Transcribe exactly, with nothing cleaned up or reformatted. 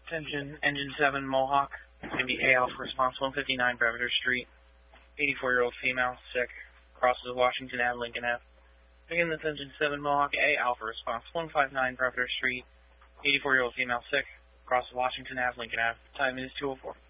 Attention, Engine seven Mohawk. It's going to be A Alpha Response one fifty-nine Breveter Street. eighty-four-year-old female, sick. Crosses Washington Avenue, Lincoln Avenue. Again, that's Engine seven Mohawk, A Alpha Response one fifty-nine Breveter Street. eighty-four-year-old female, sick. Crosses Washington Avenue, Lincoln Avenue. Time is two oh four.